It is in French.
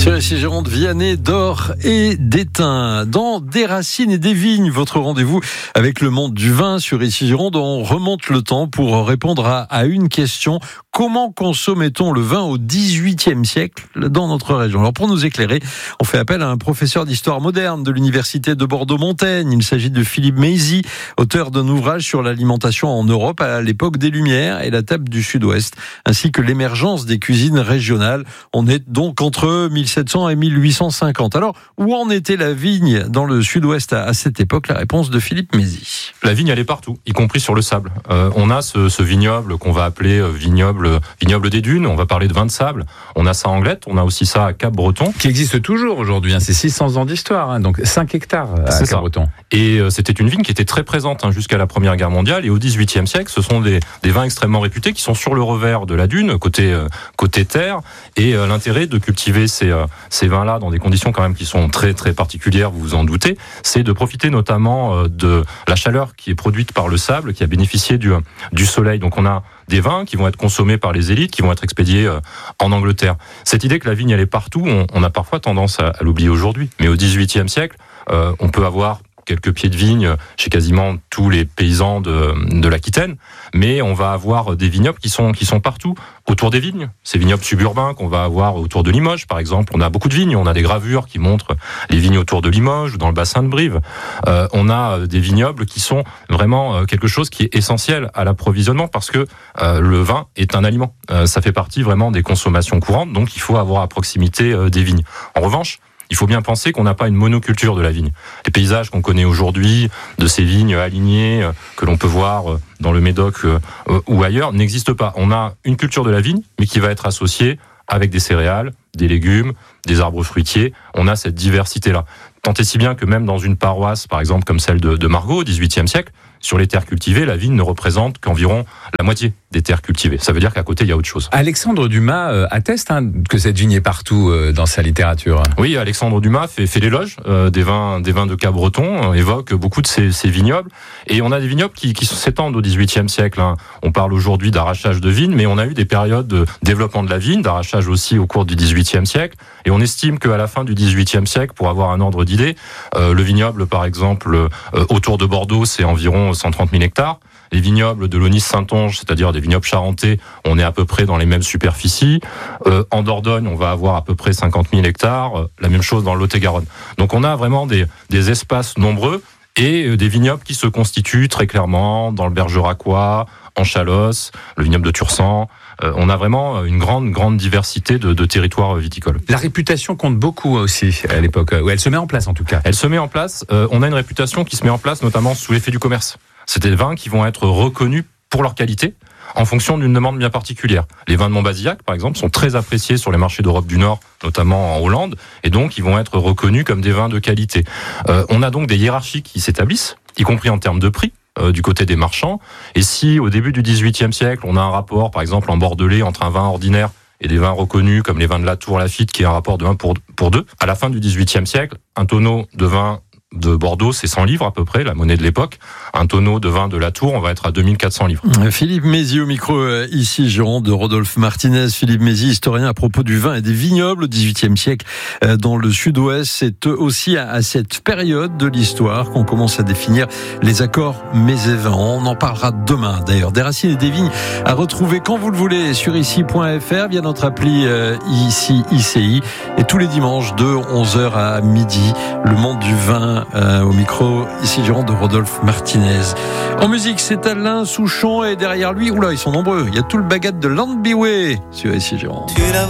Sur ici Gironde, Vianney, d'or et d'étain. Dans Des racines et des vignes, votre rendez-vous avec le monde du vin sur ici Gironde. On remonte le temps pour répondre à une question. Comment consommait-on le vin au XVIIIe siècle dans notre région? Alors pour nous éclairer, on fait appel à un professeur d'histoire moderne de l'université de Bordeaux-Montaigne. Il s'agit de Philippe Mézy, auteur d'un ouvrage sur l'alimentation en Europe à l'époque des Lumières et la table du Sud-Ouest, ainsi que l'émergence des cuisines régionales. On est donc entre 1700 et 1850. Alors, où en était la vigne dans le Sud-Ouest à cette époque? La réponse de Philippe Mézy. La vigne, elle est partout, y compris sur le sable. On a ce vignoble qu'on va appeler vignoble des dunes. On va parler de vin de sable. On a ça à Anglette, on a aussi ça à Cap-Breton. Qui existe toujours aujourd'hui, c'est 600 ans d'histoire, donc 5 hectares à Cap-Breton. Et c'était une vigne qui était très présente jusqu'à la Première Guerre mondiale. Et au XVIIIe siècle, ce sont des vins extrêmement réputés qui sont sur le revers de la dune, côté terre. Et l'intérêt de cultiver ces vins-là dans des conditions quand même qui sont très très particulières, vous vous en doutez, c'est de profiter notamment de la chaleur qui est produite par le sable, qui a bénéficié du soleil. Donc on a des vins qui vont être consommés par les élites, qui vont être expédiés en Angleterre. Cette idée que la vigne elle est partout, on a parfois tendance à l'oublier aujourd'hui. Mais au XVIIIe siècle, on peut avoir quelques pieds de vigne chez quasiment tous les paysans de l'Aquitaine, mais on va avoir des vignobles qui sont partout autour des vignes. Ces vignobles suburbains qu'on va avoir autour de Limoges, par exemple, on a beaucoup de vignes, on a des gravures qui montrent les vignes autour de Limoges ou dans le bassin de Brive. On a des vignobles qui sont vraiment quelque chose qui est essentiel à l'approvisionnement parce que le vin est un aliment. Ça fait partie vraiment des consommations courantes, donc il faut avoir à proximité des vignes. En revanche, il faut bien penser qu'on n'a pas une monoculture de la vigne. Les paysages qu'on connaît aujourd'hui, de ces vignes alignées, que l'on peut voir dans le Médoc ou ailleurs, n'existent pas. On a une culture de la vigne, mais qui va être associée avec des céréales, des légumes, des arbres fruitiers. On a cette diversité-là. Tant et si bien que même dans une paroisse, par exemple comme celle de Margaux au XVIIIe siècle, sur les terres cultivées, la vigne ne représente qu'environ la moitié des terres cultivées. Ça veut dire qu'à côté, il y a autre chose. Alexandre Dumas atteste que cette vigne est partout dans sa littérature. Oui, Alexandre Dumas fait l'éloge des vins de Cap-Breton, évoque beaucoup de ces vignobles. Et on a des vignobles qui s'étendent au XVIIIe siècle. On parle aujourd'hui d'arrachage de vignes, mais on a eu des périodes de développement de la vigne, d'arrachage aussi au cours du XVIIIe siècle. Et on estime qu'à la fin du XVIIIe siècle, pour avoir un ordre d'idée, le vignoble, par exemple, autour de Bordeaux, c'est environ 130 000 hectares. Les vignobles de l'Aunis-Saintonge, c'est-à-dire des vignobles charentais, on est à peu près dans les mêmes superficies. En Dordogne, on va avoir à peu près 50 000 hectares. La même chose dans le Lot-et-Garonne. Donc on a vraiment des espaces nombreux et des vignobles qui se constituent très clairement dans le Bergeracois, en Chalosse, le vignoble de Tursan. On a vraiment une grande diversité de territoires viticoles. La réputation compte beaucoup aussi à l'époque, où elle se met en place en tout cas. Elle se met en place. On a une réputation qui se met en place notamment sous l'effet du commerce. C'est des vins qui vont être reconnus pour leur qualité en fonction d'une demande bien particulière. Les vins de Montbazillac, par exemple, sont très appréciés sur les marchés d'Europe du Nord, notamment en Hollande, et donc ils vont être reconnus comme des vins de qualité. On a donc des hiérarchies qui s'établissent, y compris en termes de prix, du côté des marchands. Et si au début du XVIIIe siècle, on a un rapport, par exemple en Bordelais, entre un vin ordinaire et des vins reconnus comme les vins de la Tour Lafite, qui est un rapport de 1 pour 2, à la fin du XVIIIe siècle, un tonneau de vin de Bordeaux, c'est 100 livres à peu près, la monnaie de l'époque. Un tonneau de vin de la Tour, on va être à 2400 livres. Philippe Mézy au micro, ici Gironde, de Rodolphe Martinez. Philippe Mézy, historien à propos du vin et des vignobles au XVIIIe siècle dans le Sud-Ouest. C'est aussi à cette période de l'histoire qu'on commence à définir les accords mets et vins. On en parlera demain d'ailleurs. Des racines et des vignes à retrouver quand vous le voulez sur ici.fr via notre appli ici ICI. Et tous les dimanches de 11h à midi, le monde du vin au micro, ici Gironde de Rodolphe Martinez. En musique, c'est Alain Souchon et derrière lui, oula, ils sont nombreux. Il y a tout le bagage de Landbyway sur ici Gironde.